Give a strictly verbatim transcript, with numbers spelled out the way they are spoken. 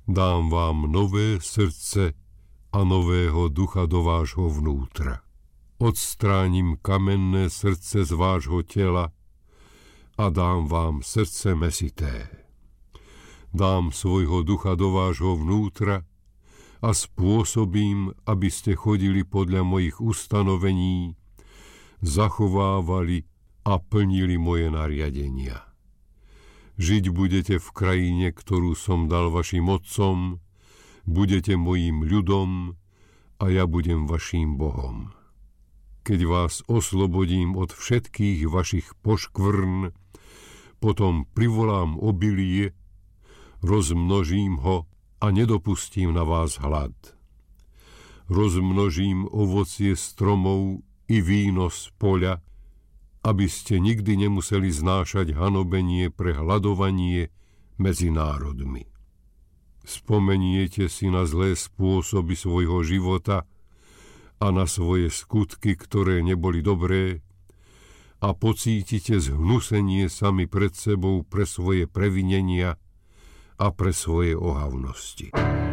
Dám vám nové srdce a nového ducha do vášho vnútra. Odstránim kamenné srdce z vášho tela a dám vám srdce mäsité. Dám svojho ducha do vášho vnútra a spôsobím, aby ste chodili podľa mojich ustanovení, zachovávali a plnili moje nariadenia. Žiť budete v krajine, ktorú som dal vašim otcom, budete mojím ľudom a ja budem vaším Bohom. Keď vás oslobodím od všetkých vašich poškvrn, potom privolám obilie, rozmnožím ho a nedopustím na vás hlad. Rozmnožím ovocie stromov i víno z poľa, aby ste nikdy nemuseli znášať hanobenie pre hladovanie medzi národmi. Spomeniete si na zlé spôsoby svojho života a na svoje skutky, ktoré neboli dobré, a pocítite zhnusenie sami pred sebou pre svoje previnenia a pre svoje ohavnosti.